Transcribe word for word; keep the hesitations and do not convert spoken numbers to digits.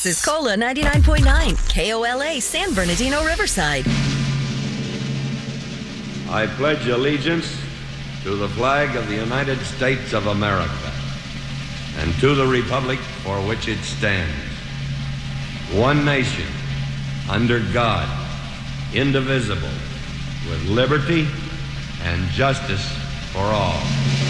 This is Cola ninety-nine point nine, K O L A, San Bernardino, Riverside. I pledge allegiance to the flag of the United States of America and to the republic for which it stands, one nation, under God, indivisible, with liberty and justice for all.